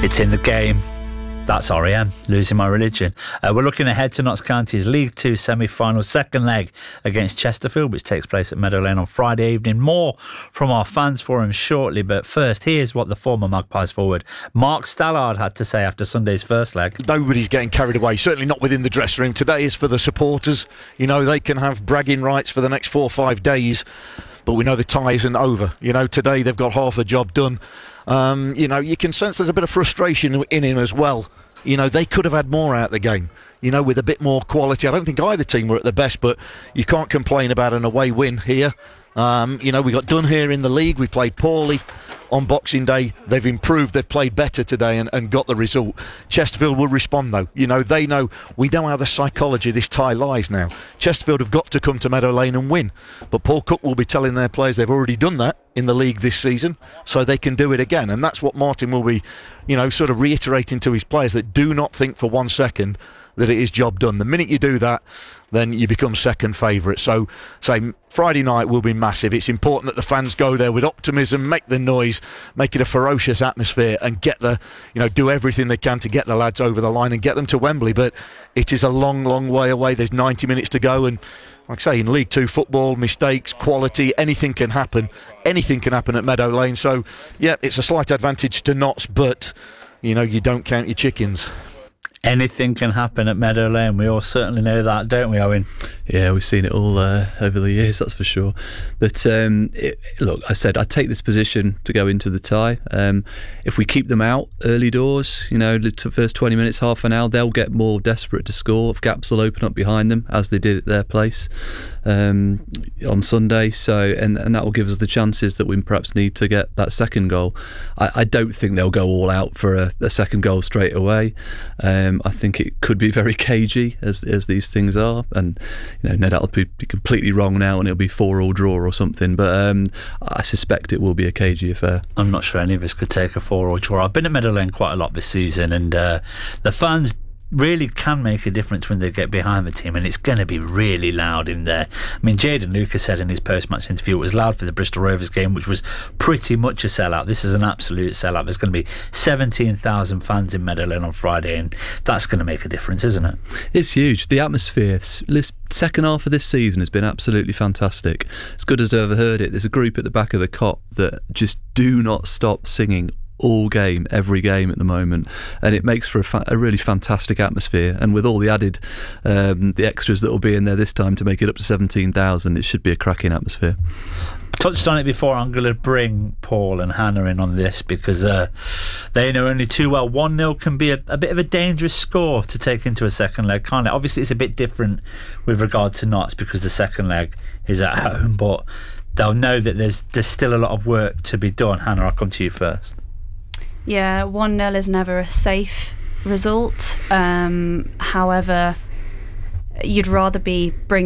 It's in the game. That's REM, Losing My Religion. We're looking ahead to Notts County's League 2 semi-final second leg against Chesterfield, which takes place at Meadow Lane on Friday evening. More from our fans forum shortly, but first, here's what the former Magpies forward Mark Stallard had to say after Sunday's first leg. Nobody's getting carried away, certainly not within the dressing room. Today is for the supporters. You know, they can have bragging rights for the next 4 or 5 days, but we know the tie isn't over. You know, today they've got half a job done. You know, you can sense there's a bit of frustration in him as well. You know, they could have had more out of the game, you know, with a bit more quality. I don't think either team were at their best, but you can't complain about an away win here. You know, we got done here in the league. We played poorly on Boxing Day. They've improved. They've played better today and got the result. Chesterfield will respond, though. You know, they know. We know how the psychology of this tie lies now. Chesterfield have got to come to Meadow Lane and win. But Paul Cook will be telling their players they've already done that in the league this season, so they can do it again. And that's what Martin will be, you know, sort of reiterating to his players, that do not think for 1 second that it is job done. The minute you do that, then you become second favourite. So, say Friday night will be massive. It's important that the fans go there with optimism, make the noise, make it a ferocious atmosphere, and get the, you know, do everything they can to get the lads over the line and get them to Wembley. But it is a long, long way away. There's 90 minutes to go, and like I say, in League 2 football, mistakes, quality, anything can happen. Anything can happen at Meadow Lane. So, yeah, it's a slight advantage to Notts, but, you know, you don't count your chickens. Anything can happen at Meadow Lane. We all certainly know that, don't we, Owen? Yeah, we've seen it all over the years, that's for sure. But look, I said I'd take this position to go into the tie. If we keep them out early doors, you know, the first 20 minutes, half an hour, they'll get more desperate to score. If gaps will open up behind them, as they did at their place on Sunday. So, and that will give us the chances that we perhaps need to get that second goal. I don't think they'll go all out for a second goal straight away. I think it could be very cagey, as these things are, and you know, no doubt I'll be completely wrong now and it'll be 4-4 draw or something, but I suspect it will be a cagey affair. I'm not sure any of us could take a 4-4 draw. I've been at Meadow Lane quite a lot this season, and the fans really can make a difference when they get behind the team, and it's going to be really loud in there. I mean, Jayden Lucas said in his post-match interview it was loud for the Bristol Rovers game, which was pretty much a sellout. This is an absolute sellout. There's going to be 17,000 fans in Meadow Lane on Friday, and that's going to make a difference, isn't it? It's huge. The atmosphere, this second half of this season has been absolutely fantastic. As good as I've ever heard it. There's a group at the back of the cop that just do not stop singing all game, every game at the moment, and it makes for a really fantastic atmosphere. And with all the added the extras that will be in there this time to make it up to 17,000, it should be a cracking atmosphere. Touched on it before. I'm going to bring Paul and Hannah in on this because they know only too well 1-0 can be a bit of a dangerous score to take into a second leg, can't it? Obviously it's a bit different with regard to Notts because the second leg is at home, but they'll know that there's still a lot of work to be done. Hannah, I'll come to you first. Yeah, 1-0 is never a safe result. However, you'd rather be bringing